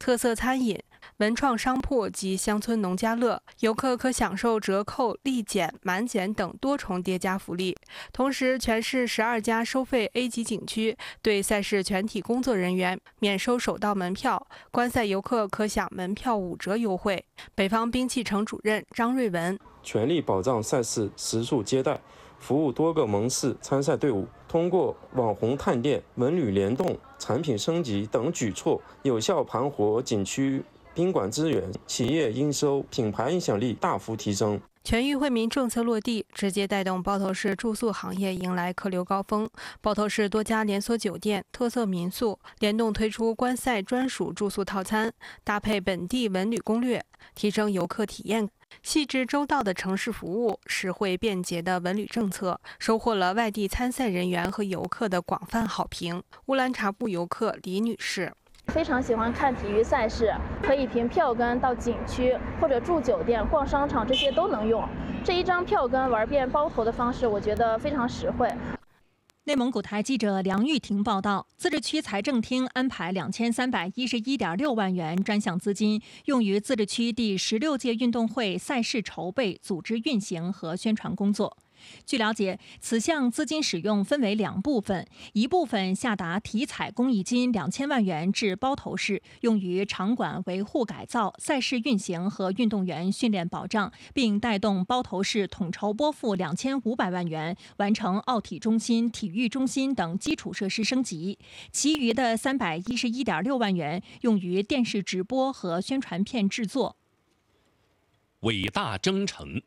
特色餐饮、文创商铺及乡村农家乐，游客可享受折扣、立减、满减等多重叠加福利。同时，全市12家收费 A 级景区对赛事全体工作人员免收首道门票，观赛游客可享门票5折优惠。北方兵器城主任张瑞文： 全力保障赛事食宿接待，服务多个盟市参赛队伍，通过网红探店、文旅联动、产品升级等举措，有效盘活景区宾馆资源，企业营收、品牌影响力大幅提升。 全域惠民政策落地，直接带动包头市住宿行业迎来客流高峰。包头市多家连锁酒店、特色民宿联动推出观赛专属住宿套餐，搭配本地文旅攻略，提升游客体验。细致周到的城市服务、实惠便捷的文旅政策，收获了外地参赛人员和游客的广泛好评。乌兰察布游客李女士： 非常喜欢看体育赛事，可以凭票根到景区或者住酒店、逛商场，这些都能用。这一张票根玩遍包头的方式，我觉得非常实惠。 内蒙古台记者梁玉婷报道，自治区财政厅安排2311.6万元专项资金，用于自治区第16届运动会赛事筹备、组织运行和宣传工作。据了解，此项资金使用分为2部分，一部分下达体彩公益金2000万元至包头市，用于场馆维护改造、赛事运行和运动员训练保障，并带动包头市统筹拨付2500万元，完成奥体中心、体育中心等基础设施升级。其余的311.6万元用于电视直播和宣传片制作。 伟大征程。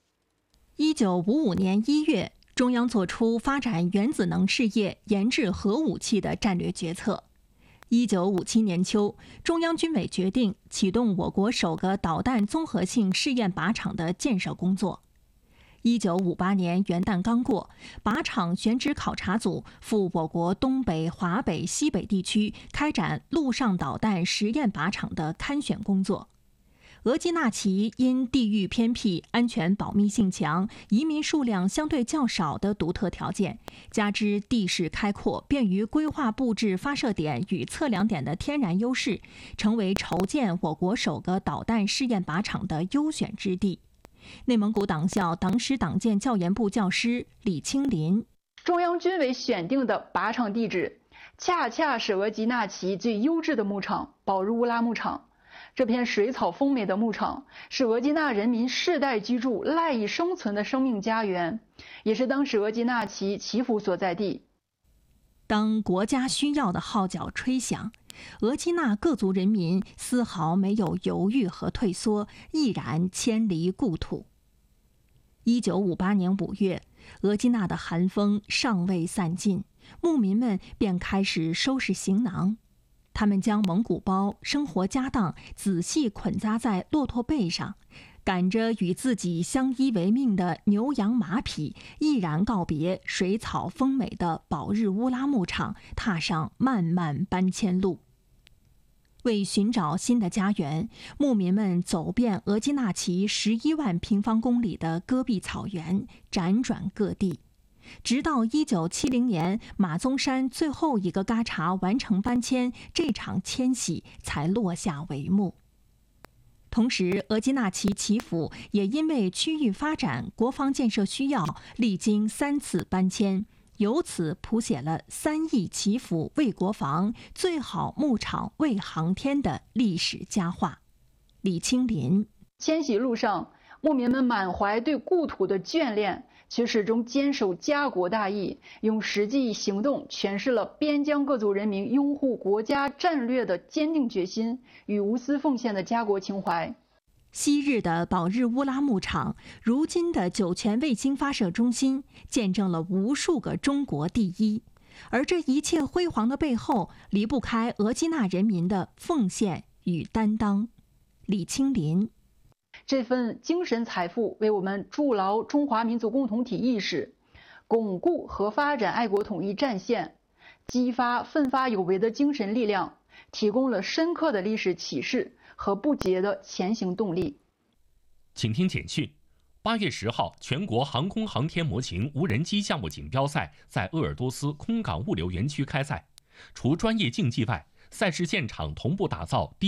1955年1月，中央作出发展原子能事业、研制核武器的战略决策。1957年秋，中央军委决定启动我国首个导弹综合性试验靶场的建设工作。1958年元旦刚过，靶场选址考察组赴我国东北、华北、西北地区开展陆上导弹实验靶场的勘选工作。额济纳旗因地域偏僻、安全保密性强、移民数量相对较少的独特条件，加之地势开阔、便于规划布置发射点与测量点的天然优势，成为筹建我国首个导弹试验靶场的优选之地。内蒙古党校党史党建教研部教师李清林： 中央军委选定的靶场地址，恰恰是额济纳旗最优质的牧场——保日乌拉牧场。这片水草丰美的牧场是额济纳人民世代居住、赖以生存的生命家园，也是当时额济纳旗祈福所在地。 当国家需要的号角吹响，额济纳各族人民丝毫没有犹豫和退缩，毅然迁离故土。1958年5月，额济纳的寒风尚未散尽，牧民们便开始收拾行囊。他们将蒙古包、生活家当仔细捆扎在骆驼背上，赶着与自己相依为命的牛羊马匹，毅然告别水草丰美的保日乌拉牧场，踏上漫漫搬迁路。为寻找新的家园，牧民们走遍额济纳旗11万平方公里的戈壁草原，辗转各地。直到1970年，马鬃山最后一个嘎查完成搬迁，这场迁徙才落下帷幕。同时，额济纳旗旗府也因为区域发展、国防建设需要，历经3次搬迁，由此谱写了3亿旗府为国防、最好牧场为航天的历史佳话。李清林： 迁徙路上，牧民们满怀对故土的眷恋，却始终坚守家国大义，用实际行动诠释了边疆各族人民拥护国家战略的坚定决心与无私奉献的家国情怀。 昔日的保日乌拉牧场，如今的酒泉卫星发射中心，见证了无数个中国第一。而这一切辉煌的背后，离不开额济纳人民的奉献与担当。李清林： 这份精神财富为我们筑牢中华民族共同体意识，巩固和发展爱国统一战线，激发奋发有为的精神力量，提供了深刻的历史启示和不竭的前行动力。 请听简讯：8月10号，全国航空航天模型无人机项目锦标赛在鄂尔多斯空港物流园区开赛。除专业竞技外，赛事现场同步打造